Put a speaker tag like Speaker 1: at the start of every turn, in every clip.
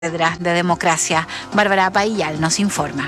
Speaker 1: de democracia. Bárbara Paillal nos informa.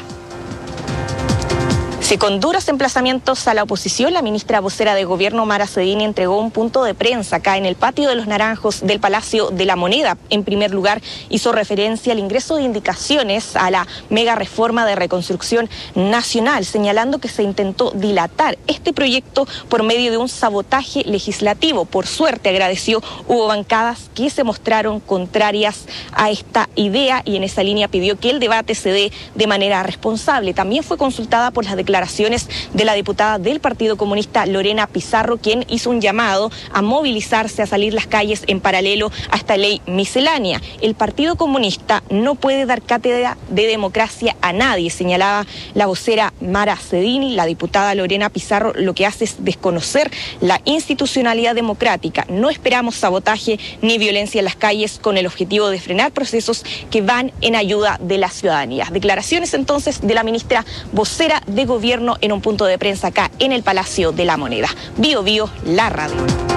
Speaker 2: Sí, con duros emplazamientos a la oposición, la ministra vocera de Gobierno, Mara Cedini, entregó un punto de prensa acá en el patio de los Naranjos del Palacio de la Moneda. En primer lugar, hizo referencia al ingreso de indicaciones a la mega reforma de reconstrucción nacional, señalando que se intentó dilatar este proyecto por medio de un sabotaje legislativo. Por suerte, agradeció, hubo bancadas que se mostraron contrarias a esta idea y en esa línea pidió que el debate se dé de manera responsable. También fue consultada por las declaraciones de la diputada del Partido Comunista, Lorena Pizarro, quien hizo un llamado a movilizarse, a salir las calles en paralelo a esta ley miscelánea. El Partido Comunista no puede dar cátedra de democracia a nadie, señalaba la vocera Mara Cedini. La diputada Lorena Pizarro lo que hace es desconocer la institucionalidad democrática. No esperamos sabotaje ni violencia en las calles con el objetivo de frenar procesos que van en ayuda de la ciudadanía. Declaraciones entonces de la ministra vocera de Gobierno en un punto de prensa acá en el Palacio de la Moneda. Bio Bio, la radio.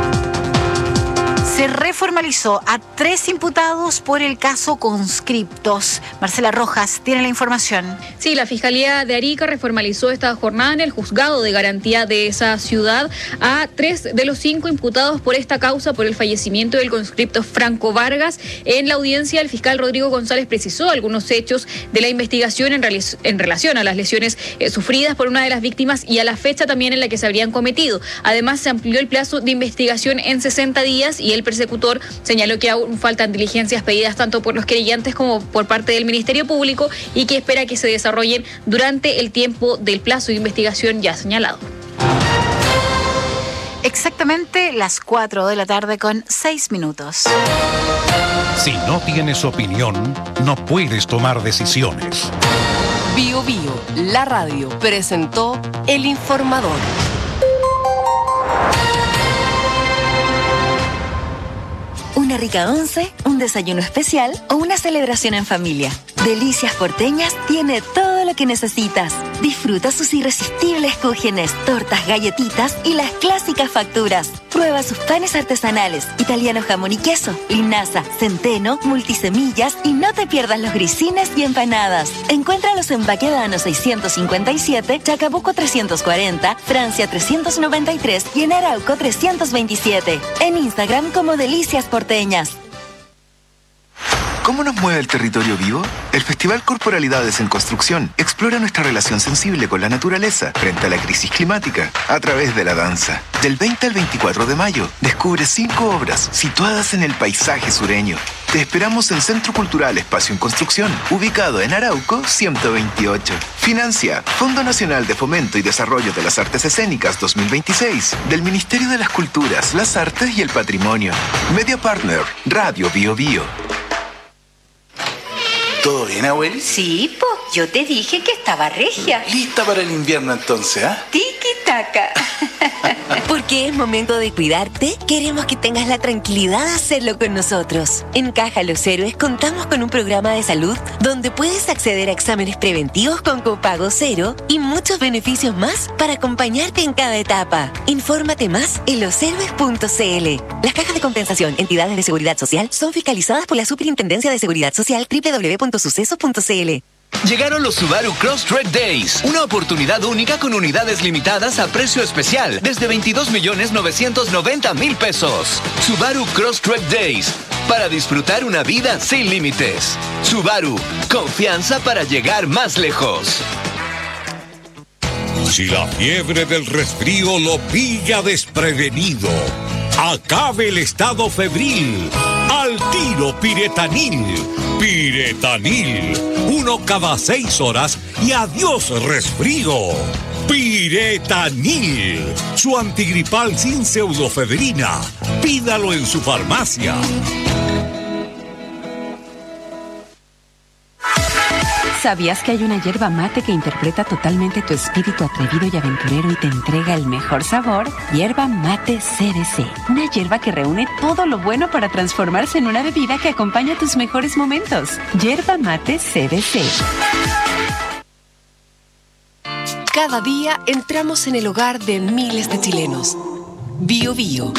Speaker 1: Se reformalizó a 3 imputados por el caso Conscriptos. Marcela Rojas tiene la información.
Speaker 3: Sí, la Fiscalía de Arica reformalizó esta jornada en el juzgado de garantía de esa ciudad a 3 de los 5 imputados por esta causa, por el fallecimiento del conscripto Franco Vargas. En la audiencia, el fiscal Rodrigo González precisó algunos hechos de la investigación en relación a las lesiones sufridas por una de las víctimas y a la fecha también en la que se habrían cometido. Además, se amplió el plazo de investigación en 60 días y el persecutor señaló que aún faltan diligencias pedidas tanto por los querellantes como por parte del Ministerio Público y que espera que se desarrollen durante el tiempo del plazo de investigación ya señalado.
Speaker 1: Exactamente las 4 de la tarde con 6 minutos.
Speaker 4: Si no tienes opinión, no puedes tomar decisiones.
Speaker 5: Bio Bio, la radio, presentó El Informador.
Speaker 6: Una rica once, un desayuno especial o una celebración en familia. Delicias Porteñas tiene todo lo que necesitas. Disfruta sus irresistibles cúgenes, tortas, galletitas y las clásicas facturas. Prueba sus panes artesanales, italiano jamón y queso, linaza, centeno, multisemillas y no te pierdas los grisines y empanadas. Encuéntralos en Baquedano 657, Chacabuco 340, Francia 393 y en Arauco 327. En Instagram como Delicias Porteñas.
Speaker 7: ¿Cómo nos mueve el territorio vivo? El Festival Corporalidades en Construcción explora nuestra relación sensible con la naturaleza frente a la crisis climática a través de la danza. Del 20 al 24 de mayo, descubre 5 obras situadas en el paisaje sureño. Te esperamos en Centro Cultural Espacio en Construcción, ubicado en Arauco 128. Financia Fondo Nacional de Fomento y Desarrollo de las Artes Escénicas 2026 del Ministerio de las Culturas, las Artes y el Patrimonio. Media Partner, Radio Bio Bio.
Speaker 8: ¿Todo bien, abueli?
Speaker 9: Sí, po. Yo te dije que estaba regia.
Speaker 8: ¿Lista para el invierno entonces, ah?
Speaker 9: Tiki-taka.
Speaker 6: Porque es momento de cuidarte, queremos que tengas la tranquilidad de hacerlo con nosotros. En Caja Los Héroes contamos con un programa de salud donde puedes acceder a exámenes preventivos con copago cero y muchos beneficios más para acompañarte en cada etapa. Infórmate más en loshéroes.cl. Las cajas de compensación, entidades de seguridad social, son fiscalizadas por la Superintendencia de Seguridad Social www.sucesos.cl.
Speaker 10: Llegaron los Subaru Crosstrek Days, una oportunidad única con unidades limitadas a precio especial desde 22.990.000 pesos. Subaru Crosstrek Days, para disfrutar una vida sin límites. Subaru, confianza para llegar más lejos.
Speaker 4: Si la fiebre del resfrío lo pilla desprevenido, acabe el estado febril. Al tiro Piretanil. Piretanil. 1 cada 6 horas y adiós resfrío. Piretanil. Su antigripal sin pseudofebrina. Pídalo en su farmacia.
Speaker 11: ¿Sabías que hay una yerba mate que interpreta totalmente tu espíritu atrevido y aventurero y te entrega el mejor sabor? Yerba Mate CBC. Una yerba que reúne todo lo bueno para transformarse en una bebida que acompaña tus mejores momentos. Yerba Mate CBC.
Speaker 5: Cada día entramos en el hogar de miles de chilenos. Bio Bio.